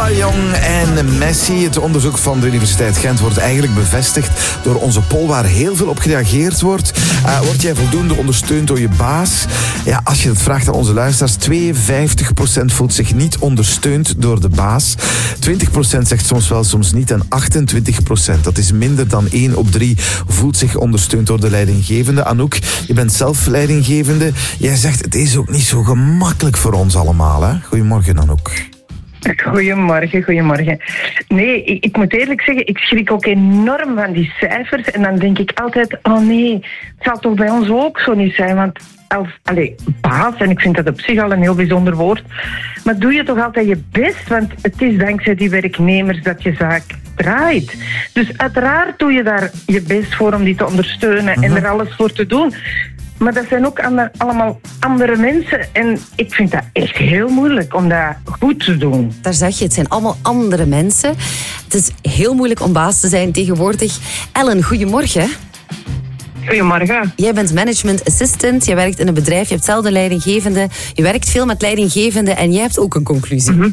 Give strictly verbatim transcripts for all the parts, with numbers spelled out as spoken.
De Jong en Messi. Het onderzoek van de Universiteit Gent wordt eigenlijk bevestigd door onze poll waar heel veel op gereageerd wordt. Uh, word jij voldoende ondersteund door je baas? Ja, als je het vraagt aan onze luisteraars, tweeënvijftig procent voelt zich niet ondersteund door de baas. twintig procent zegt soms wel, soms niet. En achtentwintig procent, dat is minder dan één op drie, voelt zich ondersteund door de leidinggevende. Anouk, je bent zelf leidinggevende. Jij zegt, het is ook niet zo gemakkelijk voor ons allemaal, hè? Goedemorgen, Anouk. Goedemorgen, goedemorgen. Nee, ik, ik moet eerlijk zeggen, ik schrik ook enorm van die cijfers. En dan denk ik altijd, oh nee, het zal toch bij ons ook zo niet zijn. Want als allez, baas, en ik vind dat op zich al een heel bijzonder woord, maar doe je toch altijd je best? Want het is dankzij die werknemers dat je zaak draait. Dus uiteraard doe je daar je best voor om die te ondersteunen en er alles voor te doen. Maar dat zijn ook ander, allemaal andere mensen. En ik vind dat echt heel moeilijk om dat goed te doen. Daar zeg je, het zijn allemaal andere mensen. Het is heel moeilijk om baas te zijn tegenwoordig. Ellen, goedemorgen. Goedemorgen. Jij bent management assistant, je werkt in een bedrijf, je hebt zelf de leidinggevende. Je werkt veel met leidinggevenden en jij hebt ook een conclusie. Mm-hmm.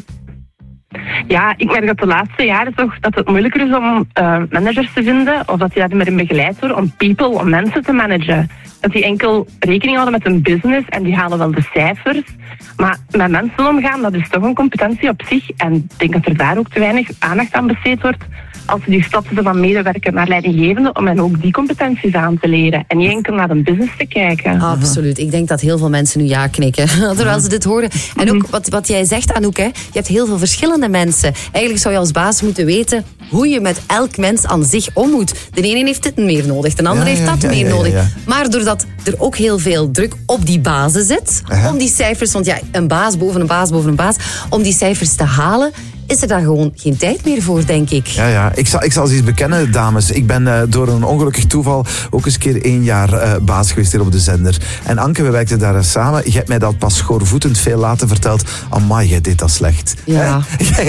Ja, ik merk dat de laatste jaren toch dat het moeilijker is om uh, managers te vinden, of dat die daarmee begeleid worden om people, om mensen te managen. Dat die enkel rekening houden met hun business en die halen wel de cijfers. Maar met mensen omgaan, dat is toch een competentie op zich. En ik denk dat er daar ook te weinig aandacht aan besteed wordt als we die stap zetten van medewerker naar leidinggevende, om hen ook die competenties aan te leren. En niet enkel naar een business te kijken. Absoluut. Ik denk dat heel veel mensen nu ja knikken, terwijl ze dit horen. En ook wat, wat jij zegt, Anouk, hè, je hebt heel veel verschillende mensen. Eigenlijk zou je als baas moeten weten hoe je met elk mens aan zich om moet. De ene heeft dit meer nodig, de andere ja, heeft dat ja, meer ja, ja, nodig. ja. Maar doordat er ook heel veel druk op die bazen zit, uh-huh. om die cijfers, want ja, een baas boven een baas boven een baas, om die cijfers te halen, is er daar gewoon geen tijd meer voor, denk ik. Ja, ja. Ik zal, ik zal eens iets bekennen, dames. Ik ben uh, door een ongelukkig toeval ook eens een keer één jaar uh, baas geweest hier op de zender. En Anke, we werkten daar samen. Je hebt mij dat pas schoorvoetend veel later verteld. Amai, jij deed dat slecht. Ja.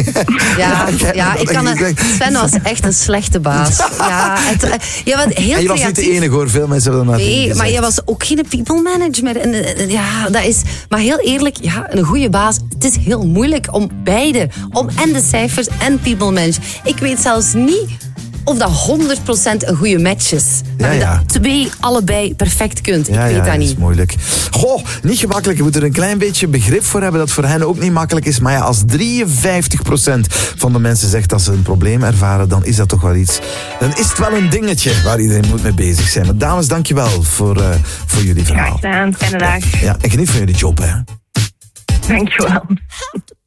ja, ja, ja ik kan een, Sven was echt een slechte baas. Ja, het, uh, je was heel en je was creatief. niet de enige hoor, veel mensen hebben dat Nee, maar je was ook geen people manager. En, uh, ja, dat is, maar heel eerlijk, ja, een goede baas, het is heel moeilijk om beide, om en de cijfers en people manage. Ik weet zelfs niet of dat honderd procent een goede match is. Dat ja, ja. je dat twee allebei perfect kunt. Ik ja, weet ja, dat niet. Dat is moeilijk. Goh, niet gemakkelijk. Je moet er een klein beetje begrip voor hebben dat voor hen ook niet makkelijk is. Maar ja, als drieënvijftig procent van de mensen zegt dat ze een probleem ervaren, dan is dat toch wel iets. Dan is het wel een dingetje waar iedereen moet mee bezig zijn. Maar dames, dankjewel voor, uh, voor jullie verhaal. Graag gedaan. Fijne dag. Ja, en geniet van jullie job, hè. Dankjewel.